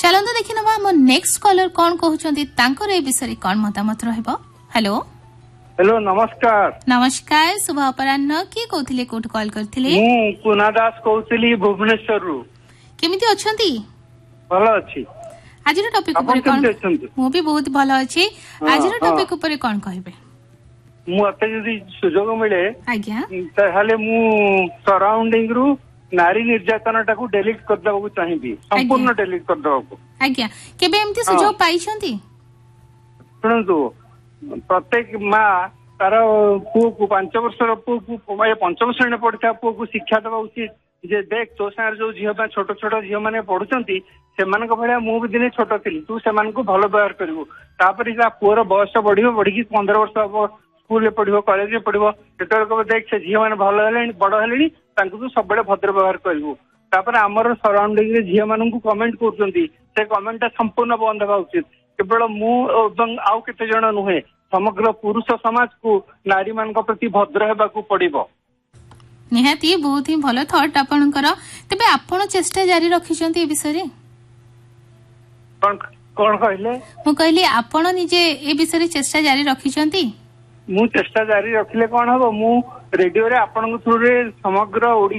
चलନ୍ତୁ ଦେଖିନେବା ଆମ ନେକ୍स्ट कॉलर कौन कहउछंती तांकर ए विषय कौन मतामत रहबो। हेलो हेलो नमस्कार। नमस्कार शुभ अपराह्न की कहउथिले कोठ कॉल करथिले मु कुना दास कहउथिली भुवनेश्वर रु केमिति अछंती भलो अछि। आज टॉपिक ऊपर कौन मु भी बहुत भलो अछि। आज टॉपिक ऊपर कौन कहबे मु अते जदी सुजोग मिले आज्ञा ताहाले मु सराउंडिंग रु नारी निर्यातना टाकू डिलीट कर देबो चाहिबी संपूर्ण डिलीट कर देबो। आज्ञा केबे एमती सुजोग पाइछंती सुनंतु प्रत्येक माँ तार पुओ को 5 वर्षर पुओ को 5म श्रेणी पढ़ा पुओ को शिक्षा देवा उचित जे देख तो सार जो झील छोट छोट झील मैंने पढ़ुंट से भाया मु भी दिने छोट थी तू से भल व्यवहार करू तापर पुअर बयस बढ़ बढ़ी 15 वर्ष हम स्कूल पढ़ो कॉलेज पढ़ो जो देख से झील मैंने भल बड़ है तू सब भद्र व्यवहार करू तापर आमर सराउंडिंग झील मान कमेंट कर कमेंटा संपूर्ण बंद हवा उचित केवल मु आउ केते जण नुहे समग्र पुरुष समाज को नारी मान प्रति भद्र हेबाकू पड़िबो। निहाती बहुत ही भलो थॉट आपनकर तबे आपण चेष्टा जारी रखिसंती ए विषय रे कोन कोन कहले मु कहली आपण निजे ए विषय रे चेष्टा जारी रखिसंती मु चेष्टा जारी रखिले कोन हबो मु रेडियो रे आपन थ्रू रे समग्र